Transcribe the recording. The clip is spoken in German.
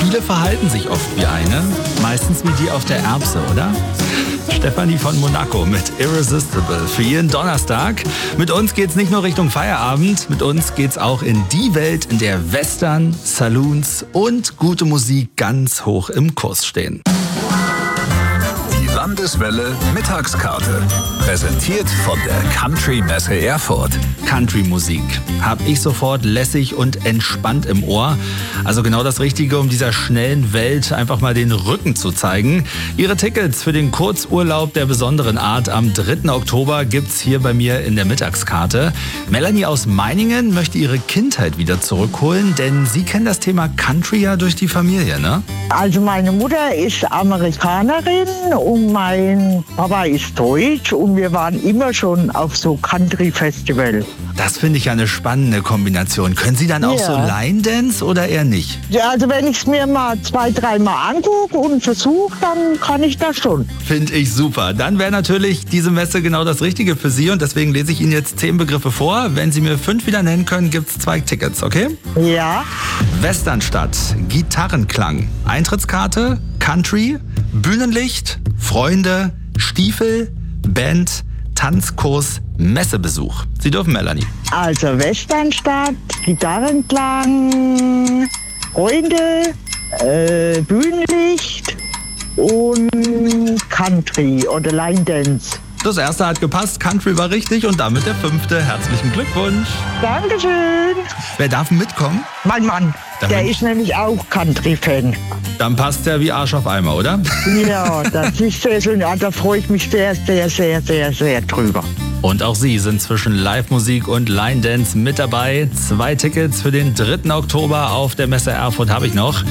Viele verhalten sich oft wie eine, meistens wie die auf der Erbse, oder? Stefanie von Monaco mit Irresistible für jeden Donnerstag. Mit uns geht's nicht nur Richtung Feierabend, mit uns geht's auch in die Welt, in der Western, Saloons und gute Musik ganz hoch im Kurs stehen. Die Landeswelle Mittagskarte. Präsentiert von der Country Messe Erfurt. Country-Musik habe ich sofort lässig und entspannt im Ohr. Also genau das Richtige, um dieser schnellen Welt einfach mal den Rücken zu zeigen. Ihre Tickets für den Kurzurlaub der besonderen Art am 3. Oktober gibt's hier bei mir in der Mittagskarte. Melanie aus Meiningen möchte ihre Kindheit wieder zurückholen, denn sie kennt das Thema Country ja durch die Familie, ne? Also meine Mutter ist Amerikanerin und mein Papa ist Deutsch und wir waren immer schon auf so Country-Festival. Das finde ich ja eine spannende Kombination. Können Sie dann auch so Line Dance oder eher nicht? Ja, also wenn ich es mir mal 2-3 Mal angucke und versuche, dann kann ich das schon. Finde ich super. Dann wäre natürlich diese Messe genau das Richtige für Sie und deswegen lese ich Ihnen jetzt 10 Begriffe vor. Wenn Sie mir 5 wieder nennen können, gibt es 2 Tickets, okay? Ja. Westernstadt, Gitarrenklang, Eintrittskarte, Country, Bühnenlicht, Freunde, Stiefel, Band, Tanzkurs, Messebesuch. Sie dürfen, Melanie. Also Westernstadt, Gitarrenklang, Freunde, Bühnenlicht und Country oder Line Dance. Das erste hat gepasst, Country war richtig und damit der 5. Herzlichen Glückwunsch. Dankeschön. Wer darf mitkommen? Mein Mann, der ist nämlich auch Country-Fan. Dann passt der wie Arsch auf Eimer, oder? Ja, das ist sehr schön. Ja, da freue ich mich sehr, sehr, sehr, sehr, sehr drüber. Und auch Sie sind zwischen Live-Musik und Line-Dance mit dabei. 2 Tickets für den 3. Oktober auf der Messe Erfurt habe ich noch.